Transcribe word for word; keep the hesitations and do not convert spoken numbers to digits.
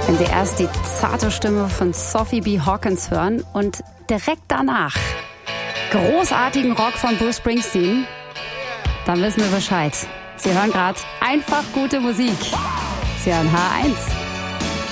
Wenn Sie erst die zarte Stimme von Sophie B. Hawkins hören und direkt danach großartigen Rock von Bruce Springsteen, dann wissen wir Bescheid. Sie hören gerade einfach gute Musik. Sie hören H eins.